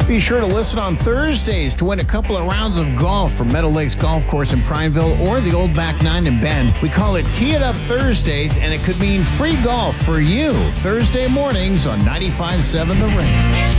Be sure to listen on Thursdays to win a couple of rounds of golf from Meadow Lakes Golf Course in Prineville or the Old Back Nine in Bend. We call it Tee It Up Thursdays, and it could mean free golf for you. Thursday mornings on 95.7 The Ring.